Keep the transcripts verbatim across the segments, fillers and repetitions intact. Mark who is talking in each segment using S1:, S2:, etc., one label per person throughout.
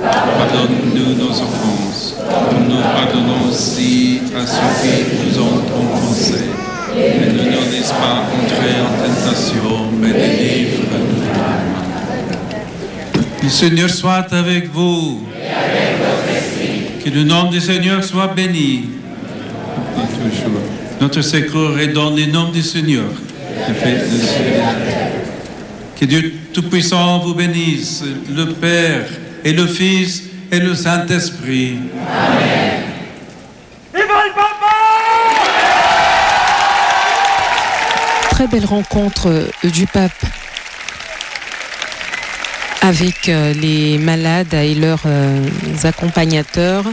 S1: Pardonne-nous nos offenses, comme nous pardonnons aussi à ceux qui nous ont offensés. Et ne nous laisse pas entrer en tentation, mais délivre-nous du mal. Le Seigneur soit avec vous.
S2: Et avec votre esprit.
S1: Que le nom du Seigneur soit béni. Et toujours. Notre secours est dans le nom du Seigneur. Que Dieu Tout-Puissant vous bénisse, le Père et le Fils et le Saint-Esprit.
S2: Amen.
S3: Viva le Papa!
S4: Très belle rencontre du pape avec les malades et leurs accompagnateurs.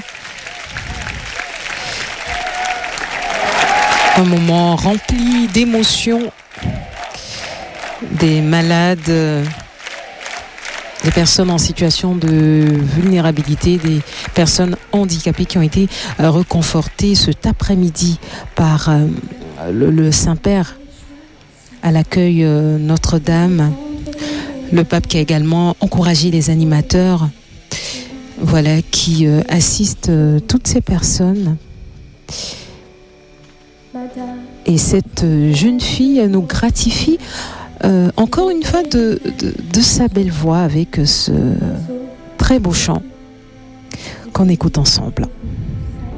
S4: Un moment rempli d'émotions, des malades, des personnes en situation de vulnérabilité, des personnes handicapées qui ont été reconfortées cet après-midi par le, le Saint-Père à l'accueil Notre-Dame. Le pape qui a également encouragé les animateurs, voilà, qui assistent toutes ces personnes. Et cette jeune fille nous gratifie euh, encore une fois de, de, de sa belle voix avec ce très beau chant qu'on écoute ensemble.